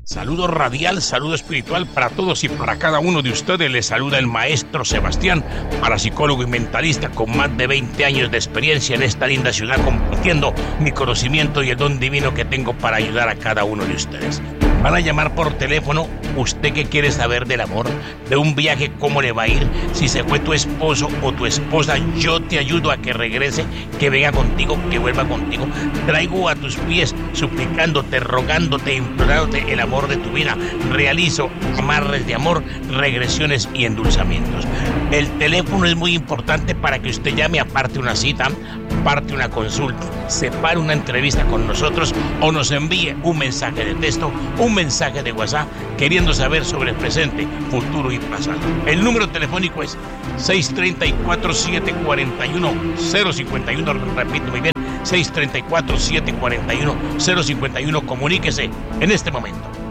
Saludo radial, saludo espiritual para todos y para cada uno de ustedes. Les saluda el maestro Sebastián, parapsicólogo y mentalista con más de 20 años de experiencia en esta linda ciudad, compartiendo mi conocimiento y el don divino que tengo para ayudar a cada uno de ustedes. Van a llamar por teléfono. ¿Usted qué quiere saber del amor? ¿De un viaje? ¿Cómo le va a ir? Si se fue tu esposo o tu esposa, yo te ayudo a que regrese, que venga contigo, que vuelva contigo. Traigo a tus pies, suplicándote, rogándote, implorándote el amor de tu vida. Realizo amarres de amor, regresiones y endulzamientos. El teléfono es muy importante para que usted llame, aparte una cita, aparte una consulta, separe una entrevista con nosotros o nos envíe un mensaje de texto, un mensaje de WhatsApp, queriendo saber sobre el presente, futuro y pasado. El número telefónico es 634-741-051, repito muy bien, 634-741-051. Comuníquese en este momento.